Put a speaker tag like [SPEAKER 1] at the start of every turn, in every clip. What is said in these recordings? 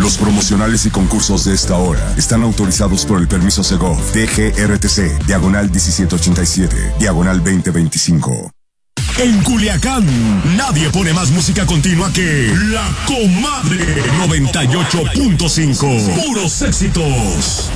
[SPEAKER 1] Los promocionales y concursos de esta hora están autorizados por el permiso Segov, DGRTC, diagonal 1787, diagonal 2025.
[SPEAKER 2] En Culiacán, nadie pone más música continua que La Comadre 98.5. Puros éxitos.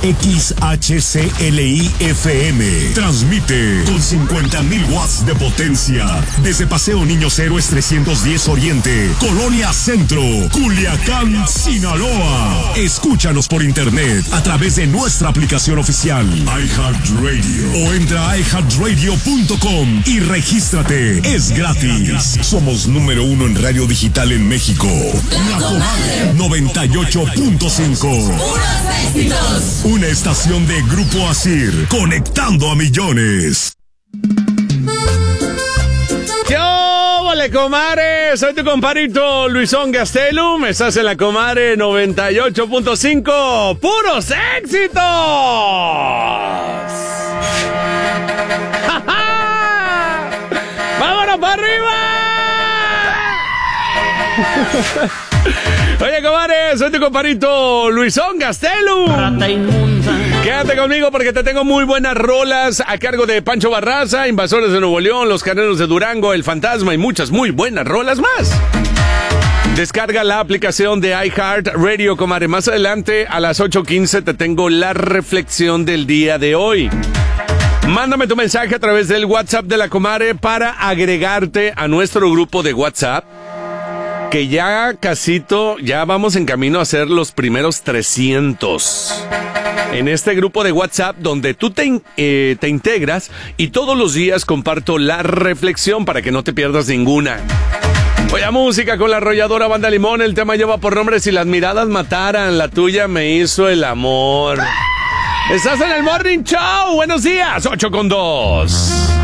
[SPEAKER 2] XHCLI-FM. Transmite con 50,000 watts de potencia. Desde Paseo Niños Héroes 310 Oriente, Colonia Centro, Culiacán, Sinaloa. Escúchanos por internet a través de nuestra aplicación oficial, iHeartRadio. O entra a iHeartRadio.com y regístrate. Es gratis. Somos número 1 en radio digital en México. La Comadre 98.5.
[SPEAKER 3] Puros éxitos.
[SPEAKER 2] Una estación de Grupo Asir, conectando a millones.
[SPEAKER 4] ¡Yo, vale, comadre! Soy tu compadrito Luisón Gastelum. Estás en La Comadre 98.5. ¡Puros éxitos! ¡Ja, ja! ¡Vámonos para arriba! Oye, comadre, soy tu compadrito Luisón Gastelum. Quédate conmigo porque te tengo muy buenas rolas a cargo de Pancho Barraza, Invasores de Nuevo León, Los Carneros de Durango, El Fantasma y muchas muy buenas rolas más. Descarga la aplicación de iHeartRadio, comadre. Más adelante, a las 8:15, te tengo la reflexión del día de hoy. Mándame tu mensaje a través del WhatsApp de La Comadre para agregarte a nuestro grupo de WhatsApp, que ya vamos en camino a hacer los primeros 300. En este grupo de WhatsApp donde tú te integras y todos los días comparto la reflexión para que no te pierdas ninguna. Voy a música con la arrolladora Banda Limón. El tema lleva por nombre Si las miradas mataran, la tuya me hizo el amor. Estás en el Morning Show. Buenos días, 8:02.